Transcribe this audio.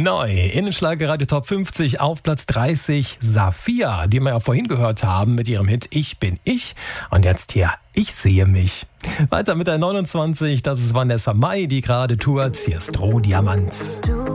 Neu in den Schlagerradio Top 50 auf Platz 30 Safiya, die wir ja vorhin gehört haben mit ihrem Hit Ich bin ich. Und jetzt hier Ich sehe mich. Weiter mit der 29, das ist Vanessa Mai, die gerade tourt. Hier ist Rohdiamant.